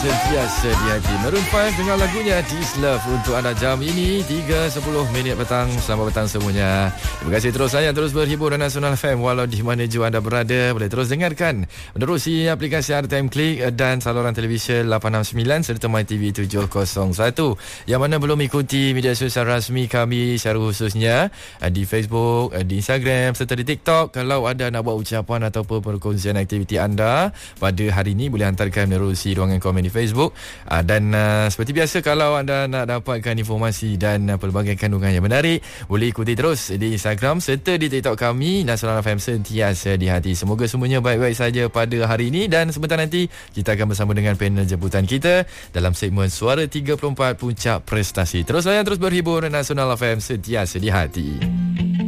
sentiasa di hati. Maroon 5 dengan lagunya This Love untuk anda jam ini 3.10 petang. Selamat petang semuanya. Terima kasih terus sayang, terus berhibur dengan Nasional FM walau di mana jua anda berada. Boleh terus dengarkan menerusi aplikasi RTM Klik dan saluran televisyen 869 serta MyTV 701. Yang mana belum ikuti media sosial rasmi kami secara khususnya di Facebook, di Instagram serta di TikTok. Kalau anda nak buat ucapan ataupun perkongsian aktiviti anda pada hari ini, boleh hantarkan menerusi ruangan komen di Facebook. Dan seperti biasa, kalau anda nak dapatkan informasi dan pelbagai kandungan yang menarik, boleh ikuti terus di Instagram serta di TikTok kami. Nasional FM sentiasa di hati. Semoga semuanya baik-baik saja pada hari ini, dan sebentar nanti kita akan bersama dengan panel jemputan kita dalam segmen Suara 34 Puncak Prestasi. Terus layan, terus berhibur. Nasional FM sentiasa di hati.